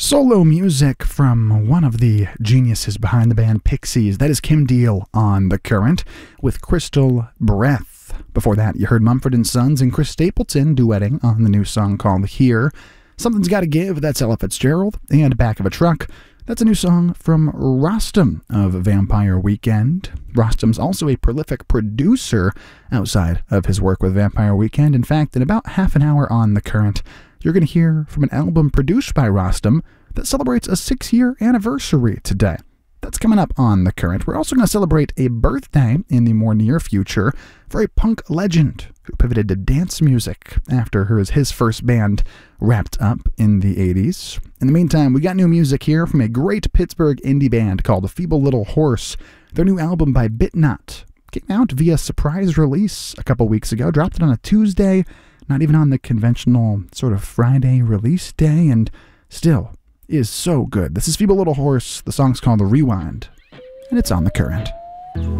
Solo music from one of the geniuses behind the band Pixies. That is Kim Deal on The Current with Crystal Breath. Before that, you heard Mumford & Sons and Chris Stapleton duetting on the new song called Here. Something's Gotta Give, that's Ella Fitzgerald. And Back of a Truck, that's a new song from Rostam of Vampire Weekend. Rostam's also a prolific producer outside of his work with Vampire Weekend. In fact, in about half an hour on The Current, you're going to hear from an album produced by Rostam that celebrates a 6-year anniversary today. That's coming up on The Current. We're also going to celebrate a birthday in the more near future for a punk legend who pivoted to dance music after his first band wrapped up in the 80s. In the meantime, we got new music here from a great Pittsburgh indie band called The Feeble Little Horse. Their new album by Bitnut came out via surprise release a couple weeks ago, dropped it on a Tuesday, not even on the conventional sort of Friday release day, and still is so good. This is Feeble Little Horse. The song's called The Rewind, and it's on The Current.